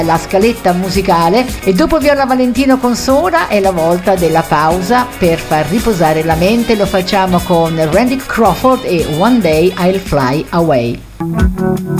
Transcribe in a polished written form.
la scaletta musicale e dopo Viola Valentino con Sora è la volta della pausa per far riposare la mente. Lo facciamo con Randy Crawford e One Day I'll Fly Away.